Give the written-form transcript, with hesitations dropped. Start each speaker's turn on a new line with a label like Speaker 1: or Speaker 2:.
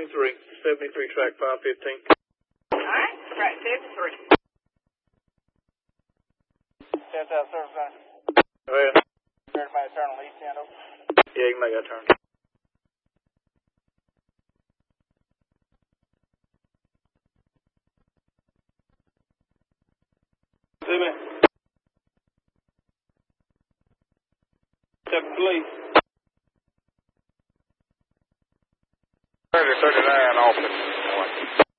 Speaker 1: 73, track 515.
Speaker 2: Alright, track 73.
Speaker 3: 10,000 service line.
Speaker 1: Go ahead.
Speaker 3: Ready to make a turn on the east end, over.
Speaker 1: Yeah, you can make that turn.
Speaker 3: See me? Check the police.
Speaker 1: 3039 officer.